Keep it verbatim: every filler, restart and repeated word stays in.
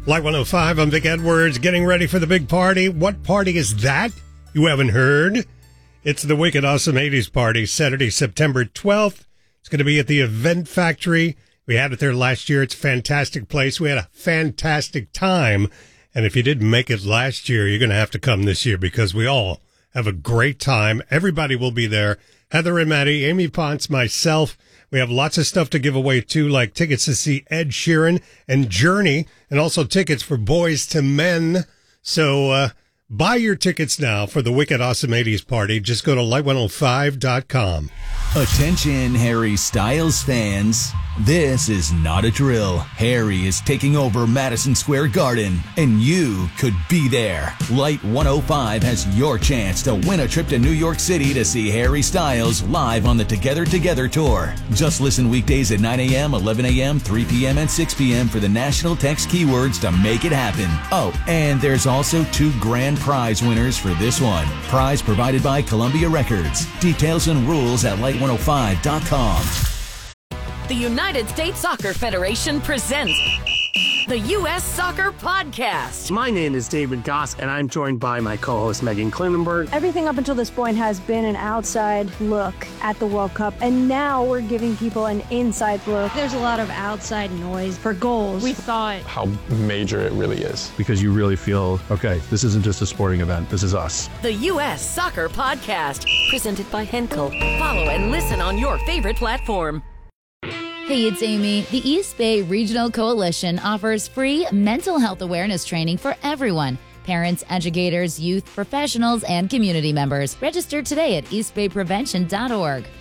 Light one oh five, I'm Vic Edwards, getting ready for the big party. What party is that? You haven't heard? It's the Wicked Awesome eighties Party, Saturday, September twelfth. It's going to be at the Event Factory. We had it there last year. It's a fantastic place. We had a fantastic time. And if you didn't make it last year, you're going to have to come this year because we all have a great time. Everybody will be there. Heather and Maddie, Amy Ponce, myself. We have lots of stuff to give away, too, like tickets to see Ed Sheeran and Journey, and also tickets for Boys to Men. So uh, buy your tickets now for the Wicked Awesome eighties Party. Just go to light one oh five dot com. Attention, Harry Styles fans. This is not a drill. Harry is taking over Madison Square Garden, and you could be there. Light one oh five has your chance to win a trip to New York City to see Harry Styles live on the Together Together Tour. Just listen weekdays at nine a.m., eleven a.m., three p.m., and six p.m. for the national text keywords to make it happen. Oh, and there's also two grand prize winners for this one. Prize provided by Columbia Records. Details and rules at light one oh five dot com. The United States Soccer Federation presents the U S Soccer Podcast. My name is David Goss, and I'm joined by my co-host Megan Klinenberg. Everything up until this point has been an outside look at the World Cup, and now we're giving people an inside look. There's a lot of outside noise for goals. We thought how major it really is. Because you really feel, okay, this isn't just a sporting event, this is us. The U S Soccer Podcast, presented by Henkel. Follow and listen on your favorite platform. Hey, it's Amy. The East Bay Regional Coalition offers free mental health awareness training for everyone. Parents, educators, youth, professionals, and community members. Register today at east bay prevention dot org.